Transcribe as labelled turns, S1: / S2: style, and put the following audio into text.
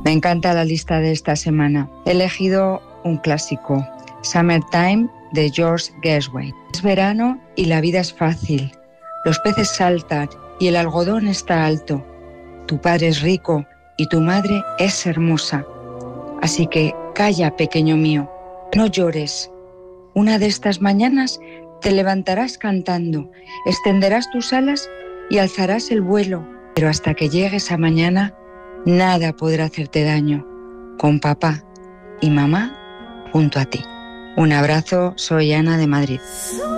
S1: Me encanta la lista de esta semana. He elegido un clásico, Summertime, de George Gershwin. Es verano y la vida es fácil. Los peces saltan y el algodón está alto. Tu padre es rico y tu madre es hermosa. Así que calla, pequeño mío, no llores. Una de estas mañanas te levantarás cantando, extenderás tus alas y alzarás el vuelo. Pero hasta que llegue esa mañana, nada podrá hacerte daño. Con papá y mamá junto a ti. Un abrazo, soy Ana de Madrid.